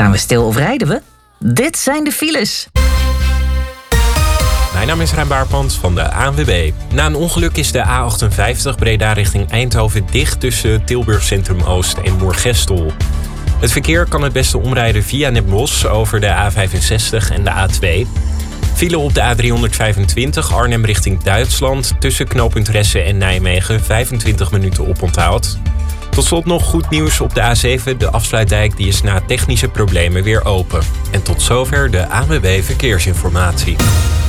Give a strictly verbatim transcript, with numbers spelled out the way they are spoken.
Staan we stil of rijden we? Dit zijn de files. Mijn naam is Rijn Baarpand van de A N W B. Na een ongeluk is de A achtenvijftig Breda richting Eindhoven dicht tussen Tilburg Centrum Oost en Moergestel. Het verkeer kan het beste omrijden via Den Bosch over de A vijfenzestig en de A twee. File op de A driehonderdvijfentwintig Arnhem richting Duitsland tussen knooppunt Ressen en Nijmegen vijfentwintig minuten oponthoud. Tot slot nog goed nieuws op de A zeven. De afsluitdijk die is na technische problemen weer open. En tot zover de A N W B Verkeersinformatie.